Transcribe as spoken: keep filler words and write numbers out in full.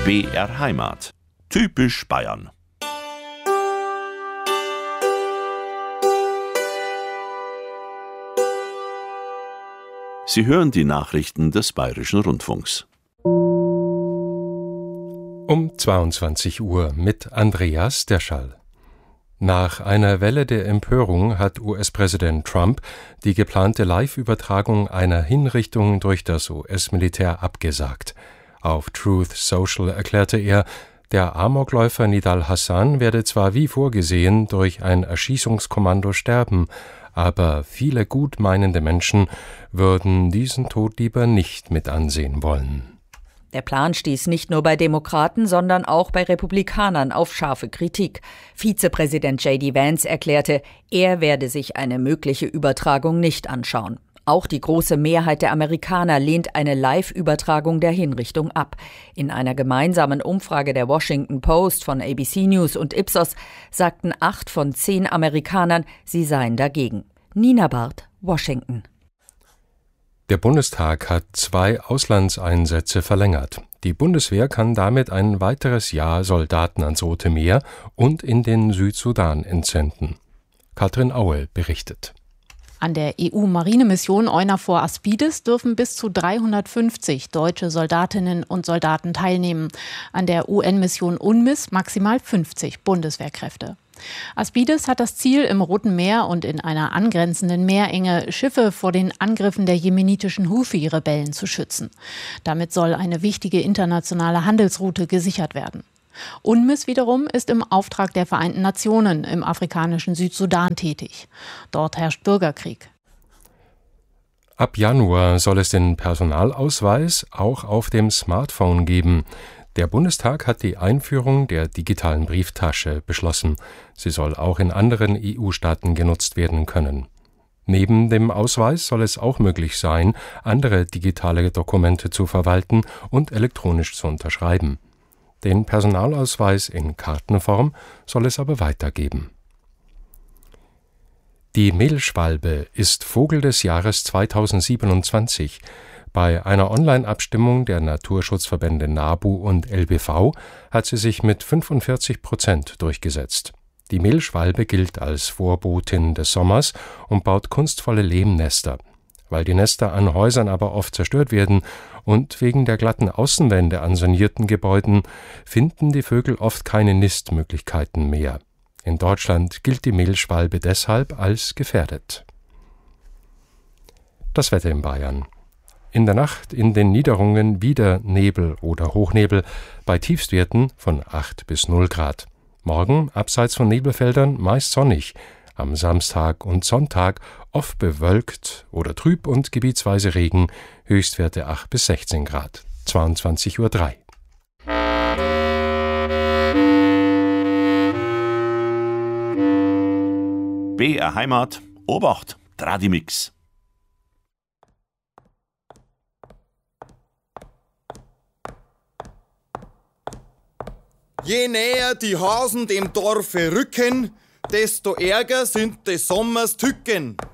B R Heimat. Typisch Bayern. Sie hören die Nachrichten des Bayerischen Rundfunks. Um zweiundzwanzig Uhr mit Andreas Derschall. Nach einer Welle der Empörung hat U S-Präsident Trump die geplante Live-Übertragung einer Hinrichtung durch das U S-Militär abgesagt. Auf Truth Social erklärte er, der Amokläufer Nidal Hassan werde zwar wie vorgesehen durch ein Erschießungskommando sterben, aber viele gutmeinende Menschen würden diesen Tod lieber nicht mit ansehen wollen. Der Plan stieß nicht nur bei Demokraten, sondern auch bei Republikanern auf scharfe Kritik. Vizepräsident J D Vance erklärte, er werde sich eine mögliche Übertragung nicht anschauen. Auch die große Mehrheit der Amerikaner lehnt eine Live-Übertragung der Hinrichtung ab. In einer gemeinsamen Umfrage der Washington Post von A B C News und Ipsos sagten acht von zehn Amerikanern, sie seien dagegen. Nina Barth, Washington. Der Bundestag hat zwei Auslandseinsätze verlängert. Die Bundeswehr kann damit ein weiteres Jahr Soldaten ans Rote Meer und in den Südsudan entsenden. Katrin Aue berichtet. An der E U-Marinemission EUNAVFOR Aspides dürfen bis zu dreihundertfünfzig deutsche Soldatinnen und Soldaten teilnehmen. An der U N-Mission UNMISS maximal fünfzig Bundeswehrkräfte. Aspides hat das Ziel, im Roten Meer und in einer angrenzenden Meerenge Schiffe vor den Angriffen der jemenitischen Houthi-Rebellen zu schützen. Damit soll eine wichtige internationale Handelsroute gesichert werden. UNMISS wiederum ist im Auftrag der Vereinten Nationen im afrikanischen Südsudan tätig. Dort herrscht Bürgerkrieg. Ab Januar soll es den Personalausweis auch auf dem Smartphone geben. Der Bundestag hat die Einführung der digitalen Brieftasche beschlossen. Sie soll auch in anderen E U-Staaten genutzt werden können. Neben dem Ausweis soll es auch möglich sein, andere digitale Dokumente zu verwalten und elektronisch zu unterschreiben. Den Personalausweis in Kartenform soll es aber weitergeben. Die Mehlschwalbe ist Vogel des Jahres zweitausendsiebenundzwanzig. Bei einer Online-Abstimmung der Naturschutzverbände NABU und L B V hat sie sich mit fünfundvierzig Prozent durchgesetzt. Die Mehlschwalbe gilt als Vorbotin des Sommers und baut kunstvolle Lehmnester. Weil die Nester an Häusern aber oft zerstört werden und wegen der glatten Außenwände an sanierten Gebäuden finden die Vögel oft keine Nistmöglichkeiten mehr. In Deutschland gilt die Mehlschwalbe deshalb als gefährdet. Das Wetter in Bayern. In der Nacht in den Niederungen wieder Nebel oder Hochnebel bei Tiefstwerten von acht bis null Grad. Morgen, abseits von Nebelfeldern, meist sonnig. Am Samstag und Sonntag oft bewölkt oder trüb und gebietsweise Regen, Höchstwerte acht bis sechzehn Grad. zweiundzwanzig Uhr drei. B R Heimat, Obacht, Tradimix. Je näher die Hasen dem Dorfe rücken, desto ärger sind des Sommers Tücken.